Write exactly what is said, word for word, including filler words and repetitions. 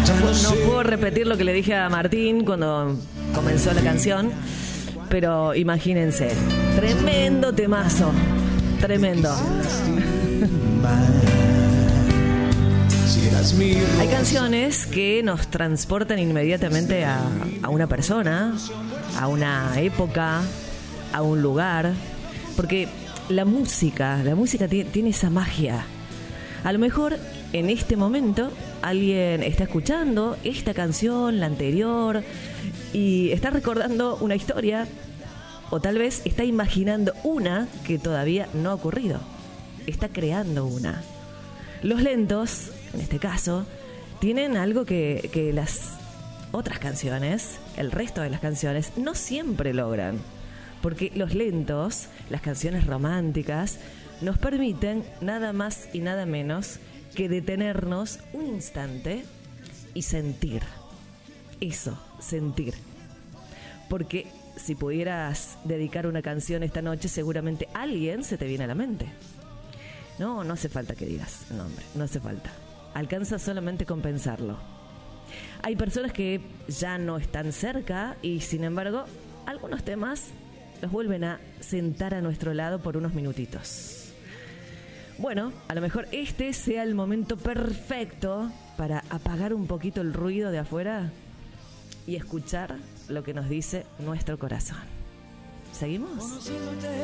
No puedo repetir lo que le dije a Martín cuando comenzó la canción, pero imagínense, tremendo temazo, tremendo. Hay canciones que nos transportan inmediatamente a, a una persona, a una época, a un lugar, porque la música, la música t- tiene esa magia. A lo mejor en este momento alguien está escuchando esta canción, la anterior, y está recordando una historia, o tal vez está imaginando una que todavía no ha ocurrido. Está creando una. Los lentos, en este caso, tienen algo que, que las otras canciones, el resto de las canciones, no siempre logran. Porque los lentos, las canciones románticas, nos permiten nada más y nada menos que detenernos un instante y sentir. Eso, sentir. Porque si pudieras dedicar una canción esta noche, seguramente alguien se te viene a la mente. No, no hace falta que digas el nombre, no hace falta. Alcanza solamente con pensarlo. Hay personas que ya no están cerca y, sin embargo, algunos temas los vuelven a sentar a nuestro lado por unos minutitos. Bueno, a lo mejor este sea el momento perfecto para apagar un poquito el ruido de afuera y escuchar lo que nos dice nuestro corazón. ¿Seguimos?